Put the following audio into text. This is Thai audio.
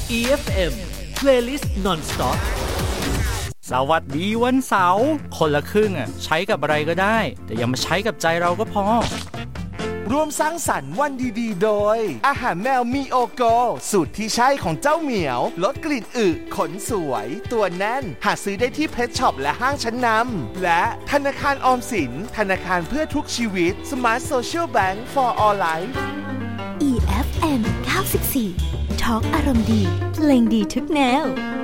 EFM Playlist Non-Stop สวัสดีวันเสาร์คนละครึ่งใช้กับอะไรก็ได้แต่อย่ามาใช้กับใจเราก็พอร่วมสร้างสรรค์วันดีๆโดยอาหารแมวมีโอโกสูตรที่ใช่ของเจ้าเหมียวลดกลิ่นอึขนสวยตัวแน่นหาซื้อได้ที่เพชช็อปและห้างชั้นนำและธนาคารออมสินธนาคารเพื่อทุกชีวิต Smart Social Bank for All Life EFM 94 Talk อารมณ์ดีเพลงดีทุกแนว